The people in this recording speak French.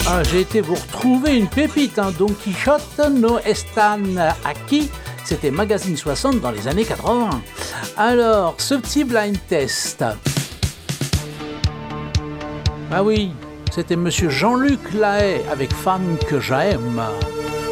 Ah, j'ai été vous retrouver une pépite, hein. Don Quichotte no están aquí. C'était Magazine 60 dans les années 80. Alors, ce petit blind test. Ah oui, c'était Monsieur Jean-Luc Lahaye avec Femme que j'aime.